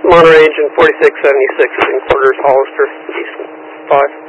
Monterey engine 4676 in quarters, Hollister, East 5.